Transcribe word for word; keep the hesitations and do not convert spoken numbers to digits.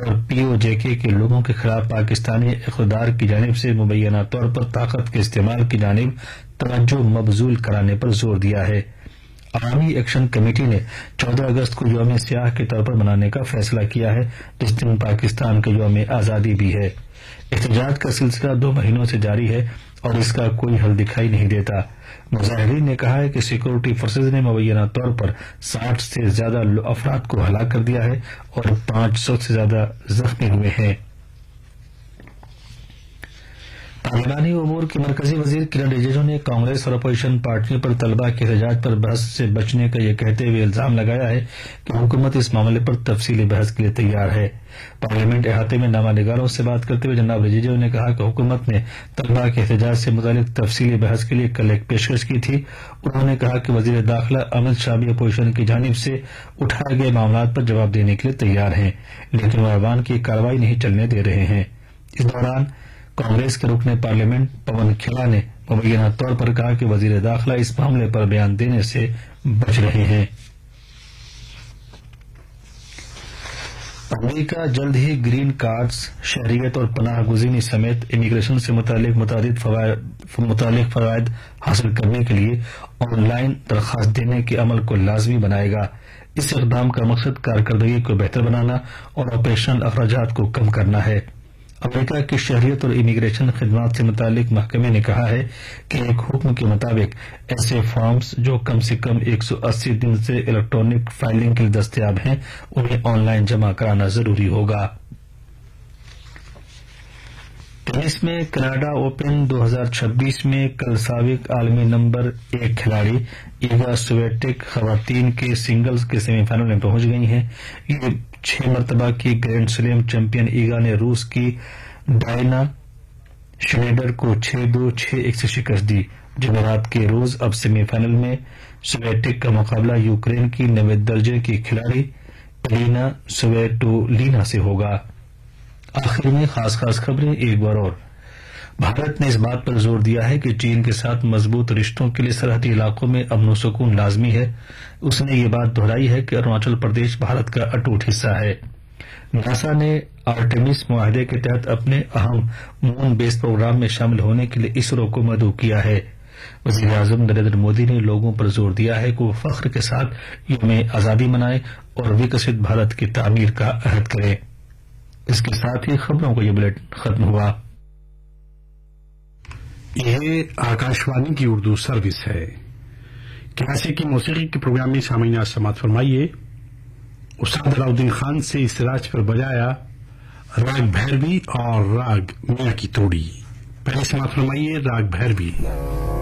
اور پی او جے کے کے لوگوں کے خلاف پاکستانی اقتدار کی جانب سے مبینہ طور پر طاقت کے استعمال کی جانب توجہ مبذول کرانے پر زور دیا ہے۔ عوامی ایکشن کمیٹی نے چودہ اگست کو یوم سیاہ کے طور پر منانے کا فیصلہ کیا ہے، جس دن پاکستان کا یوم آزادی بھی ہے۔ احتجاج کا سلسلہ دو مہینوں سے جاری ہے اور اس کا کوئی حل دکھائی نہیں دیتا۔ مظاہرین نے کہا ہے کہ سیکورٹی فورسز نے مبینہ طور پر ساٹھ سے زیادہ افراد کو ہلاک کر دیا ہے اور پانچ سو سے زیادہ زخمی ہوئے ہیں۔ پارلیمانی امور کے مرکزی وزیر کرن رجیجو نے کانگریس اور اپوزیشن پارٹیوں پر طلبہ کے احتجاج پر بحث سے بچنے کا یہ کہتے ہوئے الزام لگایا ہے کہ حکومت اس معاملے پر تفصیلی بحث کے لیے تیار ہے۔ پارلیمنٹ احاطے میں نامہ نگاروں سے بات کرتے ہوئے جناب رجیجو نے کہا کہ حکومت نے طلبہ کے احتجاج سے متعلق تفصیلی بحث کے لیے کل ایک پیشکش کی تھی۔ انہوں نے کہا کہ وزیر داخلہ امت شاہ بھی اپوزیشن کی جانب سے اٹھائے گئے معاملات پر جواب دینے کے لیے تیار ہیں، لیکن وہ ایوان کی کارروائی نہیں چلنے دے رہے ہیں۔ اس دوران کانگریس کے رکن پارلیمنٹ پون کھیڑا نے مبینہ طور پر کہا کہ وزیر داخلہ اس معاملے پر بیان دینے سے بچ رہے ہیں۔ امریکہ جلد ہی گرین کارڈز، شہریت اور پناہ گزینی سمیت امیگریشن سے متعلق متعدد فوائد متعلق فوائد حاصل کرنے کے لیے آن لائن درخواست دینے کے عمل کو لازمی بنائے گا۔ اس اقدام کا مقصد کارکردگی کو بہتر بنانا اور آپریشنل اخراجات کو کم کرنا ہے۔ امریکہ کی شہریت اور امیگریشن خدمات سے متعلق محکمے نے کہا ہے کہ ایک حکم کے مطابق ایسے فارمز جو کم سے کم ایک سو اسی دن سے الیکٹرانک فائلنگ کے لیے دستیاب ہیں انہیں آن لائن جمع کرانا ضروری ہوگا۔ ٹینس میں کینیڈا اوپن دو ہزار چھبیس میں کل سابق عالمی نمبر ایک کھلاڑی ایگا سویٹیک خواتین کے سنگلز کے سیمی فائنل میں پہنچ گئی ہیں۔ یہ چھ مرتبہ کی گرینڈ سلیم چیمپئن ایگا نے روس کی ڈائنا شنیڈر کو چھ دو چھ ایک سے شکست دی۔ جمعرات کے روز اب سیمی فائنل میں سویٹیک کا مقابلہ یوکرین کی نویں درجے کی کھلاڑی ایلینا سویٹولینا سے ہوگا۔ آخر میں خاص خاص خبریں ایک بار اور۔ بھارت نے اس بات پر زور دیا ہے کہ چین کے ساتھ مضبوط رشتوں کے لیے سرحدی علاقوں میں امن و سکون لازمی ہے۔ اس نے یہ بات دہرائی ہے کہ اروناچل پردیش بھارت کا اٹوٹ حصہ ہے۔ ناسا نے آرٹیمس معاہدے کے تحت اپنے اہم مون بیس پروگرام میں شامل ہونے کے لیے اسرو کو مدعو کیا ہے۔ وزیر اعظم نریندر مودی نے لوگوں پر زور دیا ہے کہ وہ فخر کے ساتھ یوم آزادی منائیں اور وکست بھارت کی تعمیر کا عہد کریں۔ اس کے ساتھ ہی خبروں کا یہ بلیٹن ختم ہوا۔ یہ آکاشوانی کی اردو سروس ہے۔ کلاسیک کی موسیقی کے پروگرام میں سامعین سماعت فرمائیے۔ استاد علاؤدین خان سے اس راج پر بجایا راگ بھیروی اور راگ میاں کی توڑی۔ پہلے سماعت فرمائیے راگ بھیروی۔